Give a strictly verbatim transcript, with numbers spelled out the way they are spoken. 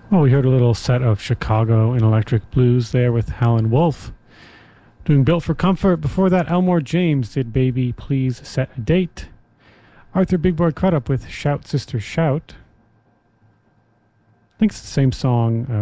Well, we heard a little set of Chicago and Electric Blues there with Howlin' Wolf. Doing Built for Comfort. Before that, Elmore James did Baby Please Set a Date. Arthur Big Boy Crudup with Shout Sister Shout. I think it's the same song uh,